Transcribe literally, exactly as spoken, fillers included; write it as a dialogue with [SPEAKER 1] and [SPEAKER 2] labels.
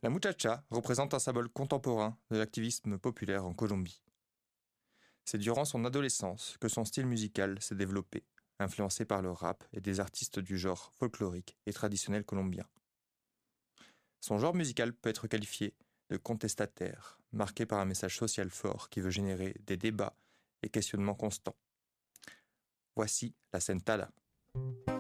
[SPEAKER 1] La muchacha représente un symbole contemporain de l'activisme populaire en Colombie. C'est durant son adolescence que son style musical s'est développé, influencé par le rap et des artistes du genre folklorique et traditionnel colombien. Son genre musical peut être qualifié de contestataire, marqué par un message social fort qui veut générer des débats et questionnements constants. Voici la Sentada.